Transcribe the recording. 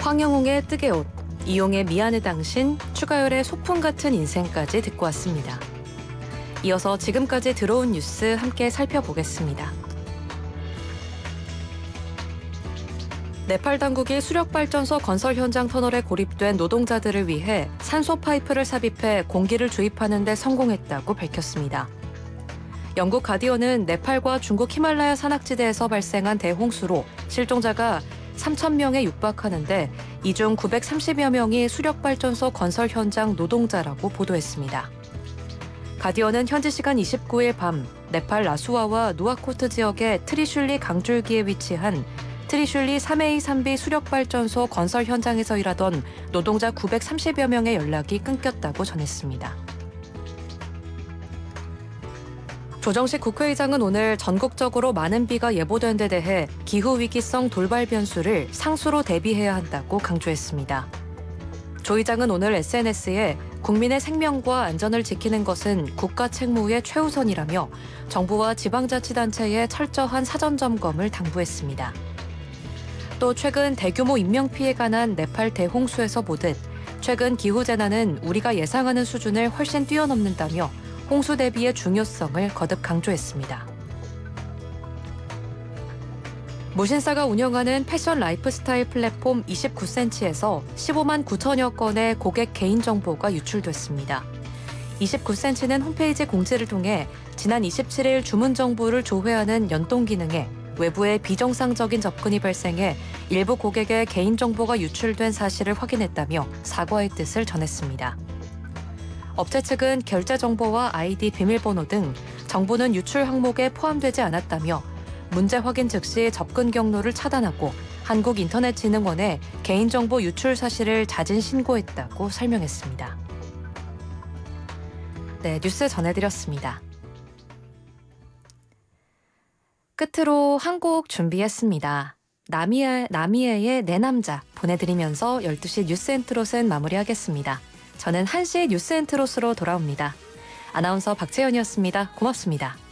황영웅의 뜨개 옷, 이용의 미안해 당신, 추가열의 소풍 같은 인생까지 듣고 왔습니다. 이어서 지금까지 들어온 뉴스 함께 살펴보겠습니다. 네팔 당국이 수력발전소 건설 현장 터널에 고립된 노동자들을 위해 산소 파이프를 삽입해 공기를 주입하는 데 성공했다고 밝혔습니다. 영국 가디언은 네팔과 중국 히말라야 산악지대에서 발생한 대홍수로 실종자가 3,000명에 육박하는데 이 중 930여 명이 수력발전소 건설 현장 노동자라고 보도했습니다. 가디언은 현지 시간 29일 밤 네팔 라수아와 누아코트 지역의 트리슐리 강줄기에 위치한 트리슐리 3A3B 수력발전소 건설 현장에서 일하던 노동자 930여 명의 연락이 끊겼다고 전했습니다. 조정식 국회의장은 오늘 전국적으로 많은 비가 예보된 데 대해 기후위기성 돌발 변수를 상수로 대비해야 한다고 강조했습니다. 조 의장은 오늘 SNS에 국민의 생명과 안전을 지키는 것은 국가 책무의 최우선이라며 정부와 지방자치단체의 철저한 사전 점검을 당부했습니다. 또 최근 대규모 인명피해가 난 네팔 대홍수에서 보듯 최근 기후재난은 우리가 예상하는 수준을 훨씬 뛰어넘는다며 홍수 대비의 중요성을 거듭 강조했습니다. 무신사가 운영하는 패션 라이프스타일 플랫폼 29cm에서 15만 9천여 건의 고객 개인정보가 유출됐습니다. 29cm는 홈페이지 공지를 통해 지난 27일 주문 정보를 조회하는 연동 기능에 외부의 비정상적인 접근이 발생해 일부 고객의 개인정보가 유출된 사실을 확인했다며 사과의 뜻을 전했습니다. 업체 측은 결제 정보와 아이디 비밀번호 등 정보는 유출 항목에 포함되지 않았다며 문제 확인 즉시 접근 경로를 차단하고 한국인터넷진흥원에 개인정보 유출 사실을 자진 신고했다고 설명했습니다. 네, 뉴스 전해드렸습니다. 끝으로 한 곡 준비했습니다. 나미에의 내 남자 보내드리면서 12시 뉴스 엔트롯은 마무리하겠습니다. 저는 1시 뉴스 엔트롯으로 돌아옵니다. 아나운서 박채연이었습니다. 고맙습니다.